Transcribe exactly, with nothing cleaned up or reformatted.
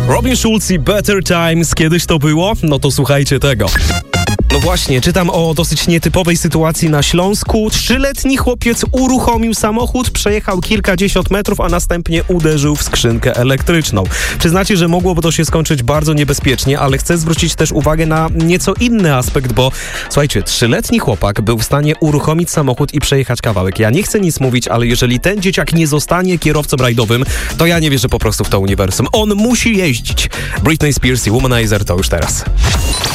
Robin Schulz i Better Times. Kiedyś to było? No to słuchajcie tego. No właśnie, czytam o dosyć nietypowej sytuacji na Śląsku. Trzyletni chłopiec uruchomił samochód, przejechał kilkadziesiąt metrów, a następnie uderzył w skrzynkę elektryczną. Przyznacie, że mogłoby to się skończyć bardzo niebezpiecznie, ale chcę zwrócić też uwagę na nieco inny aspekt, bo słuchajcie, trzyletni chłopak był w stanie uruchomić samochód i przejechać kawałek. Ja nie chcę nic mówić, ale jeżeli ten dzieciak nie zostanie kierowcą rajdowym, to ja nie wierzę po prostu w to uniwersum. On musi jeździć. Britney Spears i Womanizer to już teraz.